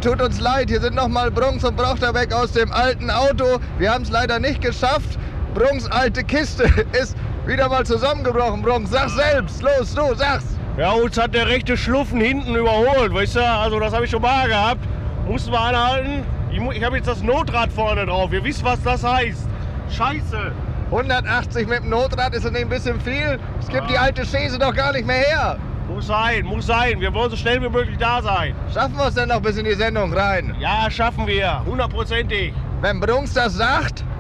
tut uns leid, hier sind nochmal Brunks und Brochterbeck aus dem alten Auto. Wir haben es leider nicht geschafft. Brunks alte Kiste ist wieder mal zusammengebrochen. Brunks, sag selbst, los, du, sag's. Ja, uns hat der rechte Schluffen hinten überholt, weißt du? Also das habe ich schon mal gehabt. Mussten wir anhalten. Ich habe jetzt das Notrad vorne drauf. Ihr wisst, was das heißt. Scheiße. 180 mit dem Notrad ist nicht ein bisschen viel. Es gibt die alte Chaise doch gar nicht mehr her. Muss sein, muss sein. Wir wollen so schnell wie möglich da sein. Schaffen wir es denn noch bis in die Sendung rein? Ja, schaffen wir. 100%ig. Wenn Brunks das sagt,